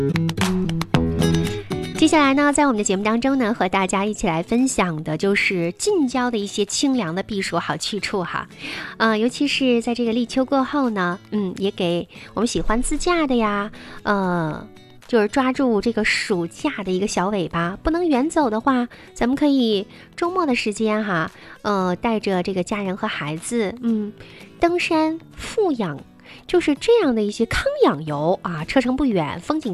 接下来呢，在我们的节目当中呢，和大家一起来分享的就是近郊的一些清凉的避暑好去处哈。尤其是在这个立秋过后呢，也给我们喜欢自驾的呀，就是抓住这个暑假的一个小尾巴，不能远走的话，咱们可以周末的时间哈，带着这个家人和孩子，登山富养，就是这样的一些康养游啊，车程不远，风景